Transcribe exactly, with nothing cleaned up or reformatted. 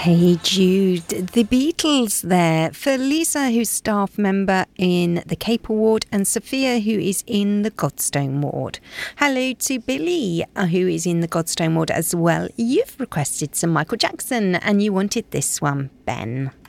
Hey Jude, the Beatles there for Lisa, who's staff member in the Caper ward, and Sophia, who is in the Godstone ward. Hello to Billy, uh, who is in the Godstone ward as well. You've requested some Michael Jackson and you wanted this one, Ben.